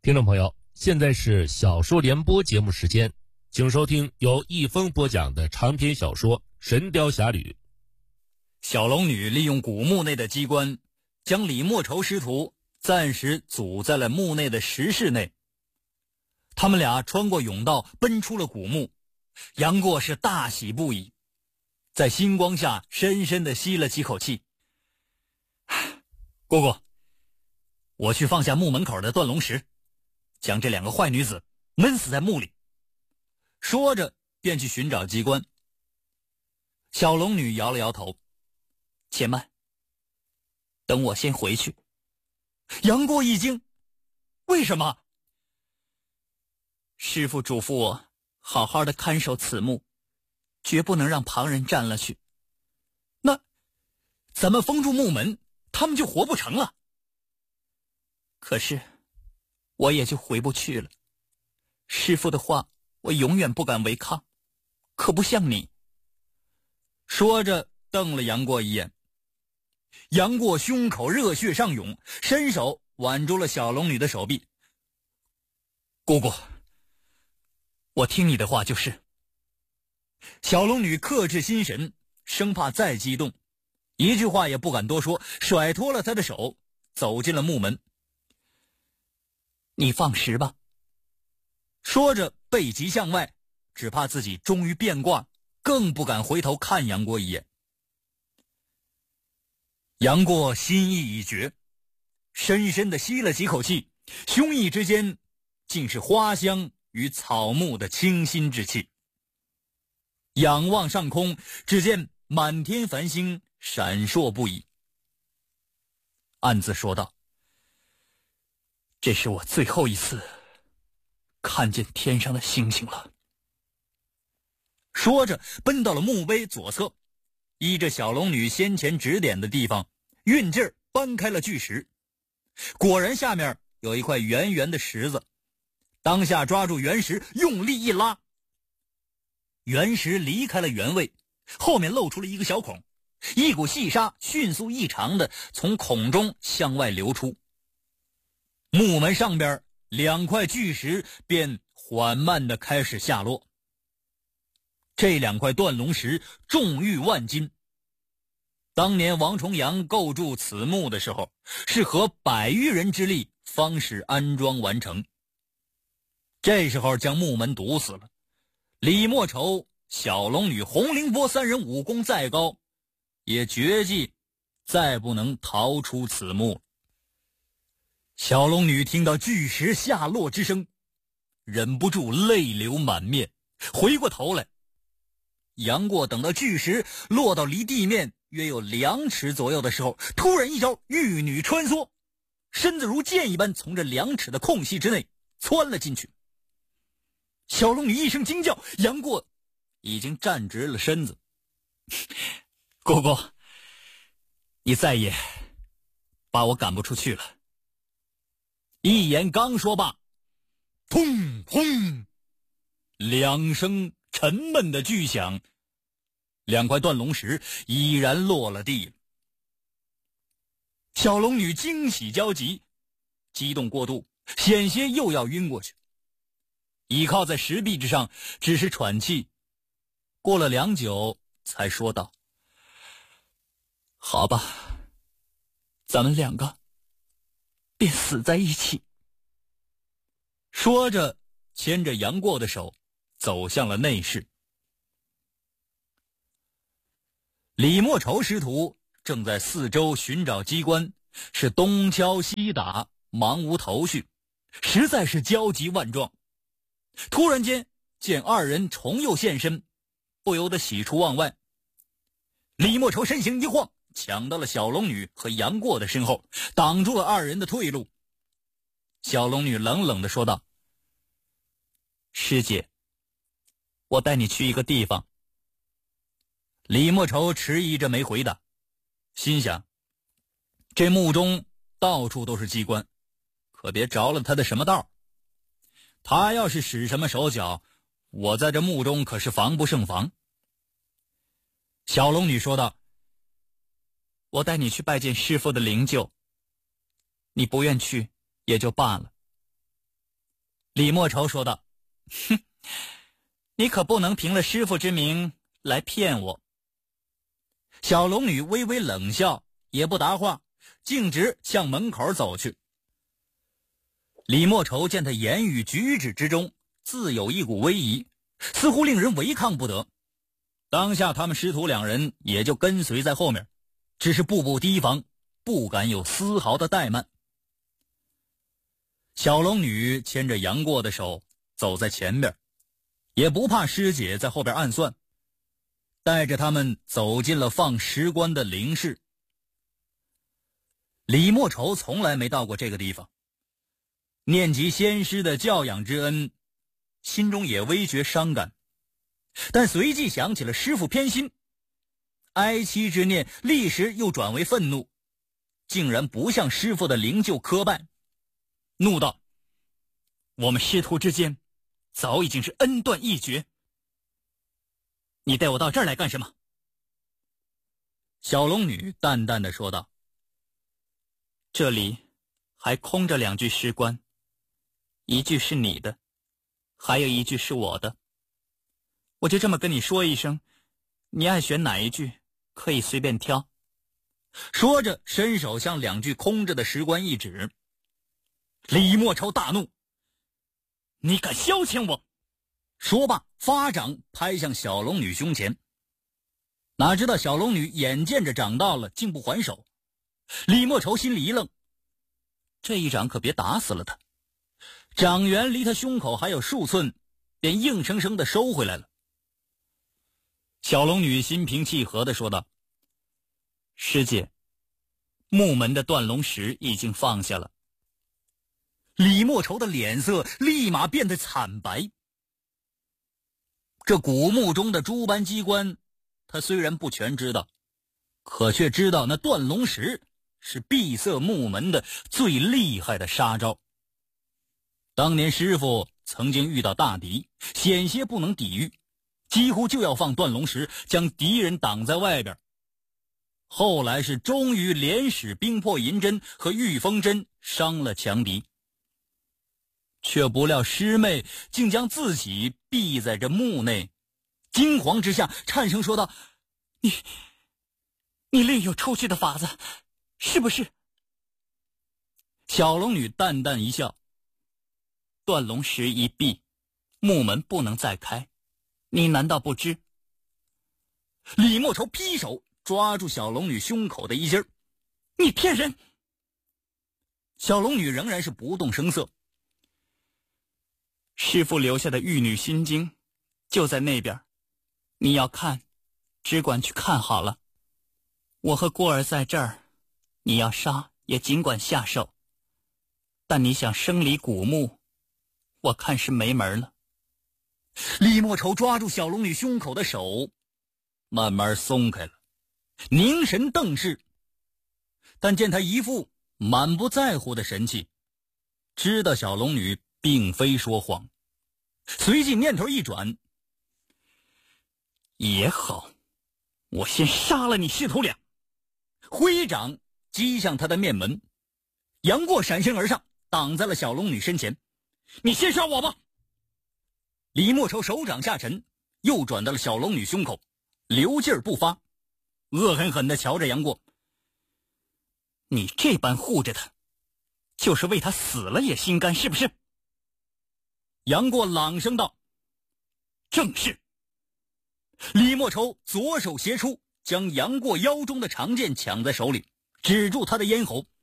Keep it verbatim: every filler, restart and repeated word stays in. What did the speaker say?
听众朋友，现在是小说联播节目时间，请收听由易峰播讲的长篇小说《神雕侠侣》。 小龙女利用古墓内的机关，将李莫愁师徒暂时阻在了墓内的石室内。他们俩穿过甬道，奔出了古墓。杨过是大喜不已，在星光下深深地吸了几口气。姑姑，我去放下墓门口的断龙石，将这两个坏女子闷死在墓里。说着便去寻找机关。小龙女摇了摇头，且慢，等我先回去。杨过一惊，为什么？师父嘱咐我好好的看守此墓，绝不能让旁人占了去。那咱们封住墓门，他们就活不成了。可是我也就回不去了。师父的话我永远不敢违抗，可不像你。说着瞪了杨过一眼。杨过胸口热血上涌，伸手挽住了小龙女的手臂。姑姑，我听你的话就是。小龙女克制心神，生怕再激动，一句话也不敢多说，甩脱了他的手，走进了墓门。你放石吧。说着背脊向外，只怕自己终于变卦，更不敢回头看杨过一眼。杨过心意已决，深深地吸了几口气，胸臆之间竟是花香与草木的清新之气。仰望上空，只见满天繁星闪烁不已，暗自说道：这是我最后一次看见天上的星星了。说着奔到了墓碑左侧，依着小龙女先前指点的地方，运劲儿搬开了巨石。果然下面有一块圆圆的石子，当下抓住原石，用力一拉，原石离开了原位，后面露出了一个小孔，一股细沙迅速异常的从孔中向外流出。墓门上边两块巨石便缓慢的开始下落。这两块断龙石重逾万斤，当年王重阳构筑此墓的时候，是合百余人之力方使安装完成。这时候将墓门堵死了，李莫愁、小龙女、洪凌波三人武功再高，也绝技再不能逃出此墓。小龙女听到巨石下落之声，忍不住泪流满面，回过头来。杨过等到巨石落到离地面约有两尺左右的时候，突然一招玉女穿梭，身子如箭一般从这两尺的空隙之内窜了进去。小龙女一声惊叫，杨过已经站直了身子。姑姑，你再也把我赶不出去了。一言刚说罢，砰砰两声沉闷的巨响，两块断龙石已然落了地。小龙女惊喜交集，激动过度，险些又要晕过去，倚靠在石壁之上，只是喘气。过了良久才说道：好吧，咱们两个便死在一起。说着牵着杨过的手走向了内室。李莫愁师徒正在四周寻找机关，是东敲西打，忙无头绪，实在是焦急万状。突然间见二人重又现身，不由得喜出望外。李莫愁身形一晃，抢到了小龙女和杨过的身后，挡住了二人的退路。小龙女冷冷地说道：师姐，我带你去一个地方。李莫愁迟疑着没回答，心想这墓中到处都是机关，可别着了他的什么道。他要是使什么手脚，我在这墓中可是防不胜防。小龙女说道：我带你去拜见师父的灵柩，你不愿去也就罢了， 李莫愁说道：“哼，你可不能凭了师傅之名来骗我。”小龙女微微冷笑，也不答话，径直向门口走去。李莫愁见他言语举止之中自有一股威仪，似乎令人违抗不得。当下他们师徒两人也就跟随在后面，只是步步提防，不敢有丝毫的怠慢。小龙女牵着杨过的手走在前边，也不怕师姐在后边暗算，带着他们走进了放石棺的灵室。李莫愁从来没到过这个地方，念及先师的教养之恩，心中也微觉伤感，但随即想起了师父偏心，哀戚之念立时又转为愤怒，竟然不向师父的灵柩磕拜，怒道：“我们师徒之间早已经是恩断义绝，你带我到这儿来干什么？”小龙女淡淡的说道：“这里还空着两具尸棺，一具是你的，还有一具是我的。我就这么跟你说一声，你爱选哪一具可以随便挑。”说着伸手向两具空着的石棺一指。李莫愁大怒：“你敢消遣我！”说罢发掌拍向小龙女胸前。哪知道小龙女眼见着掌到了，竟不还手。李莫愁心里一愣，这一掌可别打死了他。掌缘离他胸口还有数寸，便硬生生地收回来了。小龙女心平气和地说道：“师姐，木门的断龙石已经放下了。”李莫愁的脸色立马变得惨白。这古墓中的诸般机关，他虽然不全知道，可却知道那断龙石是闭塞木门的最厉害的杀招。当年师傅曾经遇到大敌，险些不能抵御，几乎就要放断龙石将敌人挡在外边。后来是终于连使冰魄银针和御风针伤了强敌，却不料师妹竟将自己闭在这墓内。惊惶之下颤声说道：“你你另有出去的法子，是不是？”小龙女淡淡一笑：“断龙石一闭，木门不能再开，你难道不知？”李莫愁劈手抓住小龙女胸口的衣襟：“你骗人！”小龙女仍然是不动声色：“师父留下的玉女心经就在那边，你要看，只管去看好了。我和过儿在这儿，你要杀也尽管下手，但你想生离古墓，我看是没门了。”李莫愁抓住小龙女胸口的手慢慢松开了，凝神瞪视，但见他一副满不在乎的神气，知道小龙女并非说谎，随即念头一转：“也好，我先杀了你师徒俩。”挥掌击向他的面门，杨过闪身而上，挡在了小龙女身前：“你先杀我吧！”李莫愁手掌下沉，又转到了小龙女胸口，留劲儿不发，恶狠狠地瞧着杨过：“你这般护着他，就是为他死了也心甘，是不是？”杨过朗声道：“正是。”李莫愁左手斜出，将杨过腰中的长剑抢在手里，止住他的咽喉，